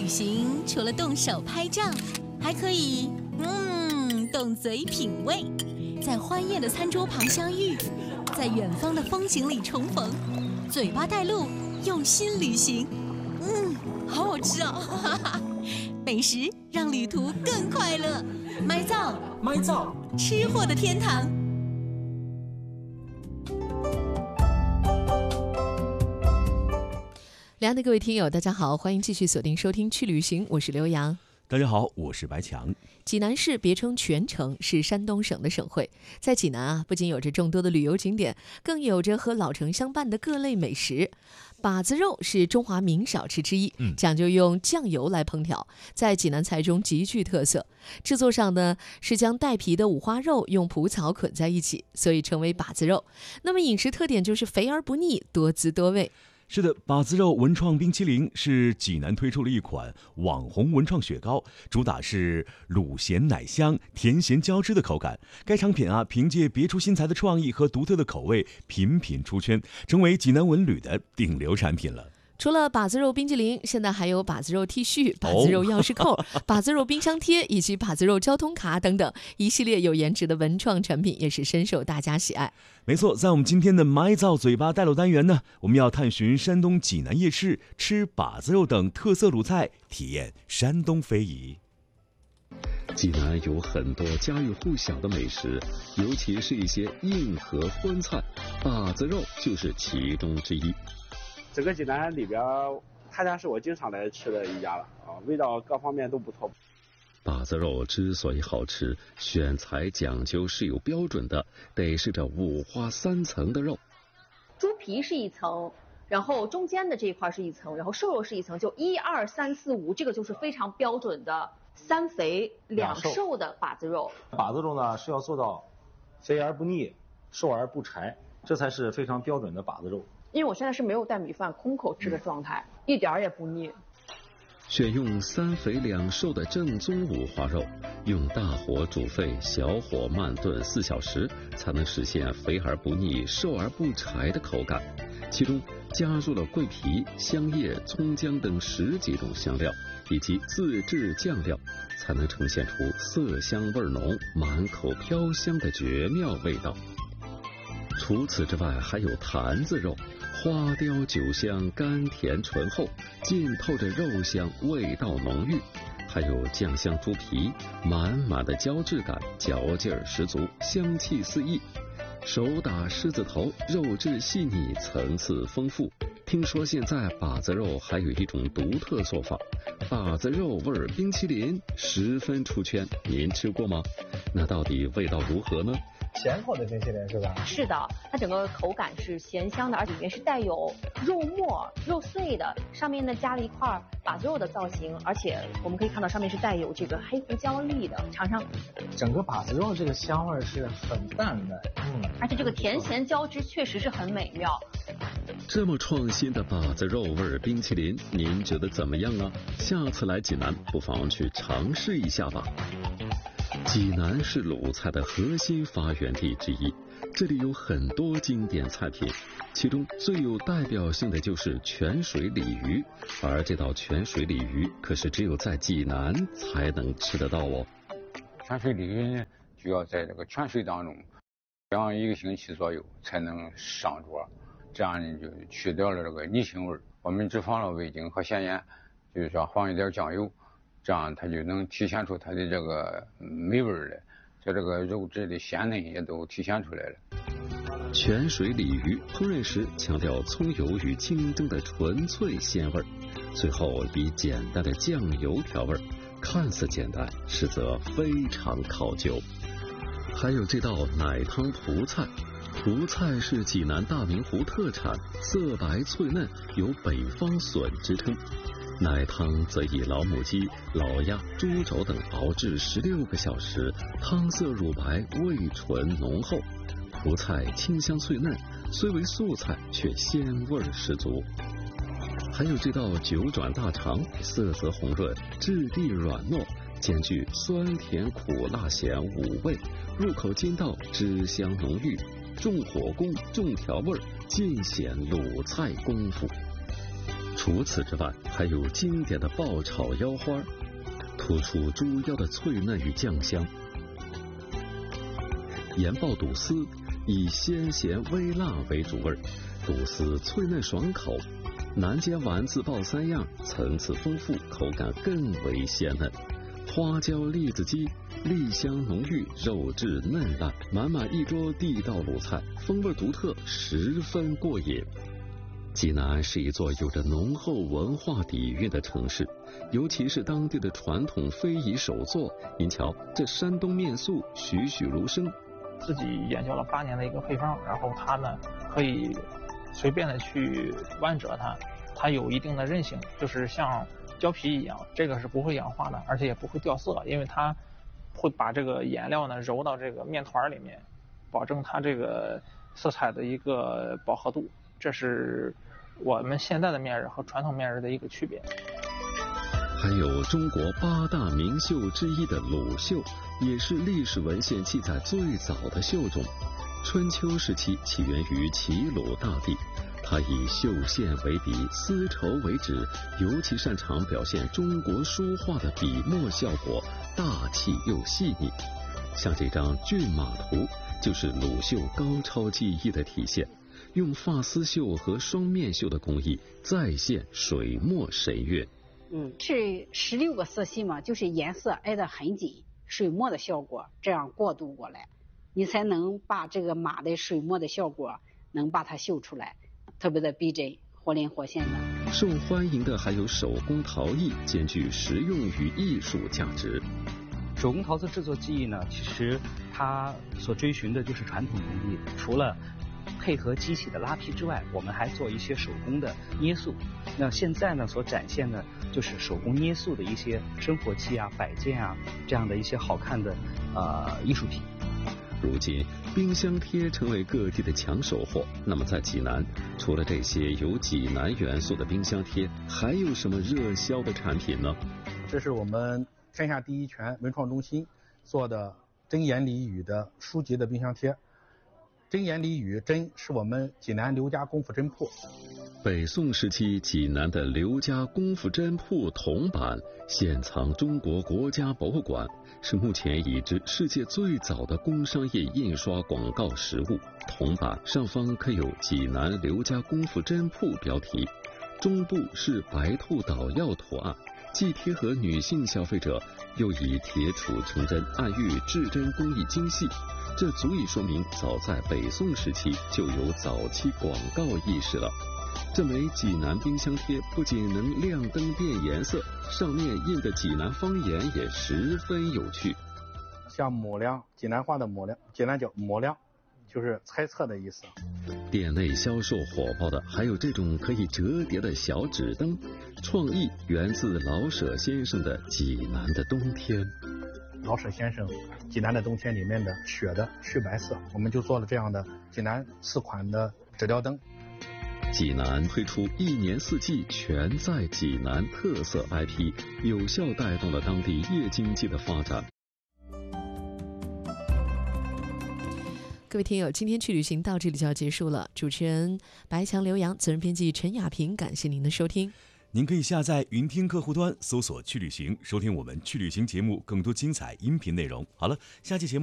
旅行除了动手拍照，还可以动嘴品味，在欢宴的餐桌旁相遇，在远方的风景里重逢，嘴巴带路，用心旅行。好好吃哦！美食让旅途更快乐。麦灶，吃货的天堂。 两岸的各位听友，大家好，欢迎继续锁定收听去旅行，我是刘洋。 大家好，我是白强。 济南市别称泉城，是山东省的省会。在济南不仅有着众多的旅游景点，更有着和老城相伴的各类美食。把子肉是中华名小吃之一，讲究用酱油来烹调，在济南菜中极具特色。制作上呢，是将带皮的五花肉用蒲草捆在一起，所以称为把子肉。那么饮食特点就是肥而不腻，多滋多味。 是的，把子肉文创冰淇淋是济南推出了一款网红文创雪糕，主打是卤咸奶香、甜咸交织的口感。该产品凭借别出心裁的创意和独特的口味，频频出圈，成为济南文旅的顶流产品了。 除了把子肉冰淇淋，现在还有把子肉 T 恤、把子肉钥匙扣、把子肉冰箱贴以及把子肉交通卡等等一系列有颜值的文创产品，也是深受大家喜爱。 没错，在我们今天的麦灶嘴巴带路单元呢，我们要探寻山东济南夜市，吃把子肉等特色鲁菜，体验山东非遗。 济南有很多家喻户晓的美食，尤其是一些硬核荤菜，把子肉就是其中之一。 整个济南里边，他家是我经常来吃的一家了味道各方面都不错。 把子肉之所以好吃，选材讲究是有标准的，得是这五花三层的肉。 猪皮是一层，然后中间的这一块是一层，然后瘦肉是一层，就1、2、3、4、5，这个就是非常标准的3肥2瘦的把子肉。 把子肉呢是要做到肥而不腻，瘦而不柴，这才是非常标准的把子肉。 因为我现在是没有带米饭空口吃的状态，一点也不腻。 选用3肥2瘦的正宗五花肉，用大火煮沸，小火慢炖4小时，才能实现肥而不腻、瘦而不柴的口感。其中加入了桂皮、香叶、葱姜等10几种香料，以及自制酱料，才能呈现出色香味浓、满口飘香的绝妙味道。除此之外，还有坛子肉，花雕酒香，甘甜醇厚，浸透着肉香，味道浓郁。还有酱香猪皮，满满的胶质感，嚼劲儿十足，香气四溢。手打狮子头，肉质细腻，层次丰富。听说现在把子肉还有一种独特做法，把子肉味冰淇淋十分出圈，您吃过吗？那到底味道如何呢？ 咸口的冰淇淋是吧？ 是的，它整个口感是咸香的，而里面是带有肉末、肉碎的，上面呢加了一块把子肉的造型，而且我们可以看到上面是带有这个黑胡椒粒的，尝尝。 整个把子肉这个香味是很淡的， 而且这个甜咸交织确实是很美妙。 这么创新的把子肉味冰淇淋，您觉得怎么样啊？下次来济南不妨去尝试一下吧。济南是鲁菜的核心发源地之一，这里有很多经典菜品，其中最有代表性的就是泉水鲤鱼，而这道泉水鲤鱼可是只有在济南才能吃得到哦。 泉水鲤鱼呢，就要在这个泉水当中养1个星期左右才能上桌，这样呢就去掉了这个泥腥味。我们只放了味精和咸盐，就是说放一点酱油，这样它就能体现出它的这个美味来，这个肉质的鲜嫩也都体现出来了。 泉水鲤鱼烹饪时强调葱油与清蒸的纯粹鲜味，最后以简单的酱油调味，看似简单，实则非常考究。还有这道奶汤蒲菜，蒲菜是济南大明湖特产，色白脆嫩，有北方笋之称。奶汤则以老母鸡、老鸭、猪肘等熬制16个小时，汤色乳白，味醇浓厚。蒲菜清香脆嫩，虽为素菜，却鲜味十足。还有这道九转大肠，色泽红润，质地软糯，兼具酸甜苦辣咸5味，入口筋道，汁香浓郁，重火功，重调味，尽显鲁菜功夫。 除此之外，还有经典的爆炒腰花，突出猪腰的脆嫩与酱香。盐爆肚丝以鲜咸微辣为主味，肚丝脆嫩爽口。南煎丸子爆三样，层次丰富，口感更为鲜嫩。花椒栗子鸡，栗香浓郁，肉质嫩烂，满满一桌地道鲁菜，风味独特，十分过瘾。济南是一座有着浓厚文化底蕴的城市，尤其是当地的传统非遗手作。您瞧，这山东面素栩栩如生。 自己研究了8年的一个配方，然后它呢可以随便的去弯折它，它有一定的韧性，就是像胶皮一样，这个是不会氧化的，而且也不会掉色，因为它会把这个颜料呢揉到这个面团里面，保证它这个色彩的一个饱和度。这是我们现在的面食和传统面食的一个区别。 还有中国8大名绣之一的鲁绣，也是历史文献记载最早的绣种。春秋时期起源于齐鲁大地，它以绣线为笔，丝绸为纸，尤其擅长表现中国书画的笔墨效果，大气又细腻。像这张骏马图，就是鲁绣高超技艺的体现，用发丝绣和双面绣的工艺再现水墨神韵。 是16个色系嘛，就是颜色挨得很紧，水墨的效果这样过渡过来，你才能把这个马的水墨的效果能把它绣出来，特别的逼真，活灵活现的。 受欢迎的还有手工陶艺，兼具实用与艺术价值。 手工陶瓷制作技艺呢，其实它所追寻的就是传统工艺，除了配合机器的拉坯之外，我们还做一些手工的捏塑。那现在呢，所展现的就是手工捏塑的一些生活器啊、摆件啊，这样的一些好看的艺术品。 如今，冰箱贴成为各地的抢手货。那么在济南，除了这些有济南元素的冰箱贴，还有什么热销的产品呢？ 这是我们天下第一泉文创中心做的真言俚语的书籍的冰箱贴。真言俚语，真是我们济南刘家功夫针铺。 北宋时期，济南的刘家功夫针铺铜板现藏中国国家博物馆，是目前已知世界最早的工商业印刷广告实物。铜板上方刻有济南刘家功夫针铺标题，中部是白兔捣药图案，既贴合女性消费者，又以铁杵成针，暗喻制针工艺精细。这足以说明早在北宋时期就有早期广告意识了。这枚济南冰箱贴不仅能亮灯变颜色，上面印的济南方言也十分有趣。 像抹亮，济南话的抹亮，济南叫抹亮，就是猜测的意思。 店内销售火爆的还有这种可以折叠的小纸灯，创意源自老舍先生的《济南的冬天》。 老舍先生《济南的冬天》里面的雪的去白色，我们就做了这样的济南4款的纸吊灯。 济南推出1年4季全在济南特色 IP， 有效带动了当地夜经济的发展。 各位听友，今天去旅行到这里就要结束了。主持人白强、刘洋，责任编辑陈雅萍，感谢您的收听。 您可以下载云听客户端，搜索去旅行，收听我们去旅行节目更多精彩音频内容。好了，下期节目